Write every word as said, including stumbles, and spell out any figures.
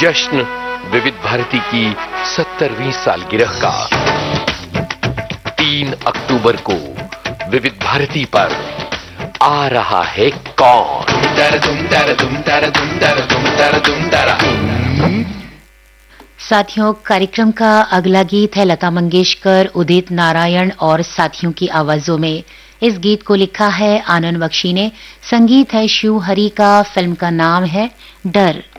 जश्न विविध भारती की सत्तरवीं सालगिरह का तीन अक्टूबर को विविध भारती पर आ रहा है कौन। दर दुम दर दुम दर दुम दर दुम दर दुम दर। साथियों, कार्यक्रम का अगला गीत है लता मंगेशकर, उदित नारायण और साथियों की आवाजों में। इस गीत को लिखा है आनंद बख्शी ने, संगीत है शिव हरि का, फिल्म का नाम है डर।